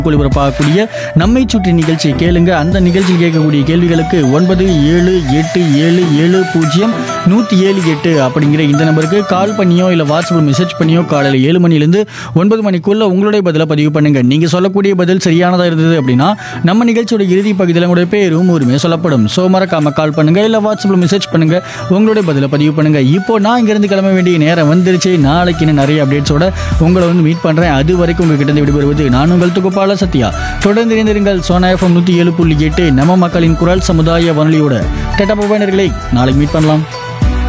ஒளிபரப்பாகக்கூடிய நம்மை சுற்றி நிகழ்ச்சியை கேளுங்க. அந்த நிகழ்ச்சியில் கேட்கக்கூடிய கேள்விகளுக்கு 9787700178 அப்படிங்கிற இந்த நம்பருக்கு கால் பண்ணியோ இல்லை வாட்ஸ்அப்பில் மெசேஜ் பண்ணியோ காலையில் 7 மணிலேருந்து 9 மணிக்குள்ள உங்களுடைய பதிலை பதிவு பண்ணுங்க. நீங்க சொல்லக்கூடிய பதில் சரியானதா இருந்தது அப்படின்னா நம்ம நிகழ்ச்சியோட இறுதி பகுதியில் உங்களுடைய பேரும் உரிமையை சொல்லப்படும். ஸோ மறக்காம கால் பண்ணுங்க இல்லை வாட்ஸ்அப்பில் மெசேஜ் பண்ணுங்க, உங்களுடைய பதிலை பதிவு பண்ணுங்க. இப்போ நான் இங்கிருந்து கிளம்ப வேண்டிய நேரம் வந்துருச்சு. நாளைக்கு இன்னும் நிறைய அப்டேட்ஸோட உங்களை மீட் பண்றேன். அது வரைக்கும் உங்ககிட்ட விடுபடுவது நான் உங்கள் தொகுப்பாளர் சத்யா. தொடர்ந்து இணைந்திருங்கள் சோனா FM 107.8 நம்ம மக்களின் குரல் சமுதாய வானொலியோட. டேட்டா பபாயினர்களே, நாளைக்கு மீட் பண்ணலாம்.